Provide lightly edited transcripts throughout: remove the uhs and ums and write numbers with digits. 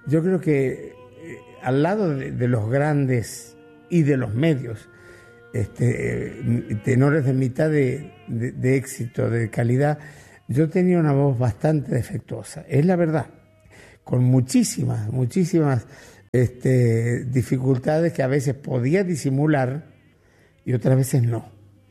Yo creo que al lado de los grandes y de los medios, tenores de mitad de éxito, de calidad, yo tenía una voz bastante defectuosa, es la verdad, con muchísimas dificultades que a veces podía disimular y otras veces no.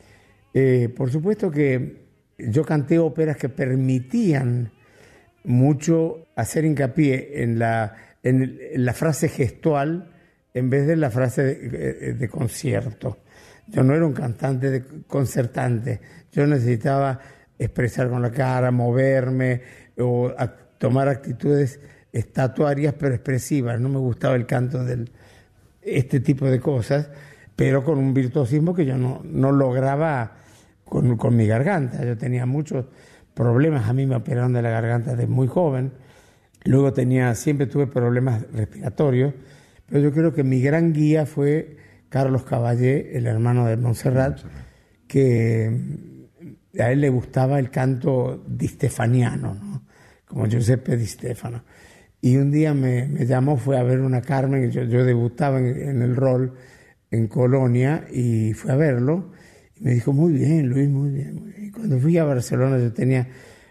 Por supuesto que yo canté óperas que permitían mucho hacer hincapié en la frase gestual en vez de la frase de concierto. Yo no era un cantante concertante, yo necesitaba expresar con la cara, moverme o tomar actitudes estatuarias pero expresivas. No me gustaba el canto este tipo de cosas, pero con un virtuosismo que yo no lograba con mi garganta. Yo tenía muchos problemas, a mí me operaron de la garganta desde muy joven, luego siempre tuve problemas respiratorios, pero yo creo que mi gran guía fue Carlos Caballé, el hermano de Montserrat, que a él le gustaba el canto distefaniano, ¿no? Como Giuseppe Di Stefano. Y un día me llamó, fue a ver una Carmen, yo debutaba en el rol en Colonia y fui a verlo y me dijo, muy bien, Luis, muy bien, muy bien. Y cuando fui a Barcelona yo tenía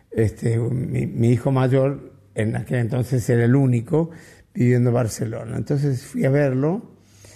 mi hijo mayor, en aquel entonces era el único viviendo en Barcelona. Entonces fui a verlo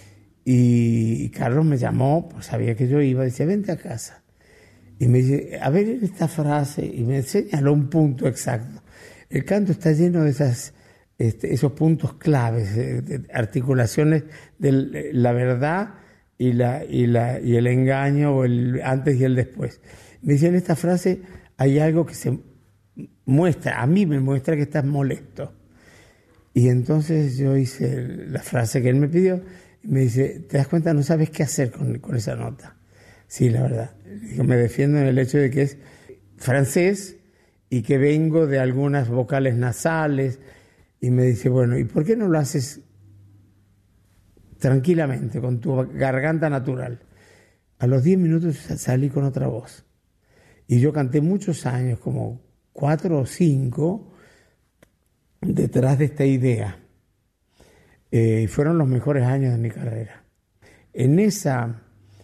y Carlos me llamó, pues sabía que yo iba, dice, vente a casa. Y me dice, a ver esta frase, y me señaló un punto exacto. El canto está lleno de esos puntos claves, de articulaciones de la verdad y el engaño, o el antes y el después. Me dice, en esta frase hay algo que se muestra, a mí me muestra que estás molesto. Y entonces yo hice la frase que él me pidió, y me dice, ¿te das cuenta? No sabes qué hacer con esa nota. Sí, la verdad. Digo, me defiendo en el hecho de que es francés y que vengo de algunas vocales nasales. Y me dice, bueno, ¿y por qué no lo haces tranquilamente, con tu garganta natural? A los 10 minutos salí con otra voz. Y yo canté muchos años, como 4 o 5, detrás de esta idea. Y fueron los mejores años de mi carrera. En esa,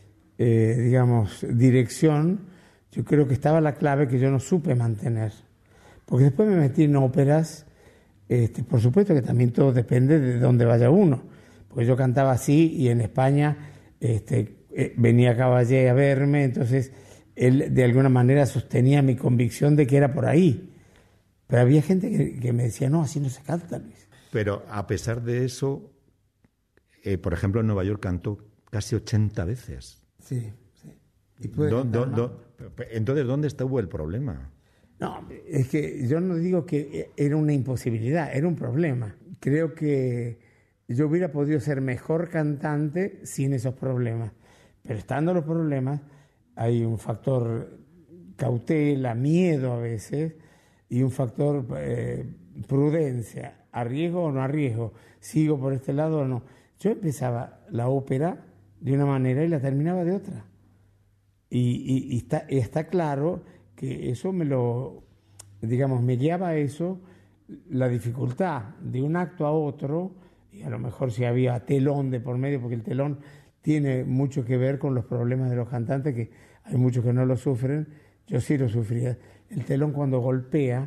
dirección, yo creo que estaba la clave que yo no supe mantener. Porque después me metí en óperas. Por supuesto que también todo depende de dónde vaya uno, porque yo cantaba así y en España venía Caballé a verme, entonces él de alguna manera sostenía mi convicción de que era por ahí, pero había gente que me decía, no, así no se canta, Luis. Pero a pesar de eso, por ejemplo en Nueva York cantó casi 80 veces. Sí. ¿Y entonces, ¿dónde estuvo el problema? No, es que yo no digo que era una imposibilidad, era un problema. Creo que yo hubiera podido ser mejor cantante sin esos problemas. Pero estando los problemas, hay un factor cautela, miedo a veces, y un factor prudencia. ¿Arriesgo o no arriesgo? ¿Sigo por este lado o no? Yo empezaba la ópera de una manera y la terminaba de otra. Y está claro que eso me guiaba a eso, la dificultad de un acto a otro, y a lo mejor si había telón de por medio, porque el telón tiene mucho que ver con los problemas de los cantantes, que hay muchos que no lo sufren, yo sí lo sufría. El telón cuando golpea,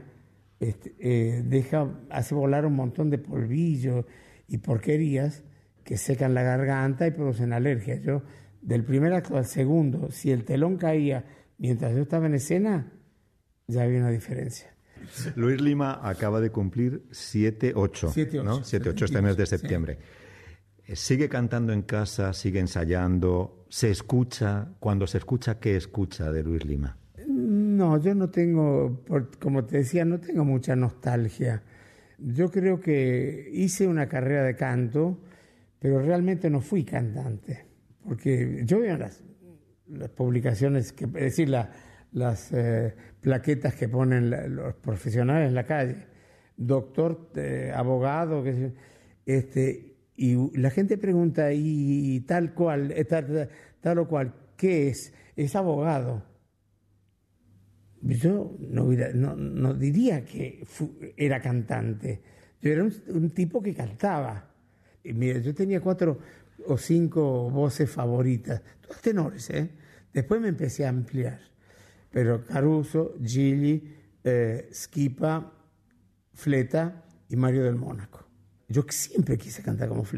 hace volar un montón de polvillos y porquerías que secan la garganta y producen alergia. Yo, del primer acto al segundo, si el telón caía mientras yo estaba en escena, ya había una diferencia. Luis Lima acaba de cumplir 7-8, ¿no? 7-8 este mes de septiembre. Sí. ¿Sigue cantando en casa? ¿Sigue ensayando? ¿Se escucha? Cuando se escucha, ¿qué escucha de Luis Lima? No, yo no tengo, como te decía, no tengo mucha nostalgia. Yo creo que hice una carrera de canto, pero realmente no fui cantante. Porque yo veo las publicaciones, es decir, las plaquetas que ponen los profesionales en la calle, doctor, abogado, y la gente pregunta, y tal o cual, ¿qué es? Es abogado. Yo no diría que era cantante. Yo era un tipo que cantaba. Y mira, yo tenía 4 o 5 voces favoritas, todos tenores, ¿eh? Después me empecé a ampliar. Pero Caruso, Gigli, Schipa, Fleta y Mario del Mónaco. Yo siempre quise cantar como Fleta.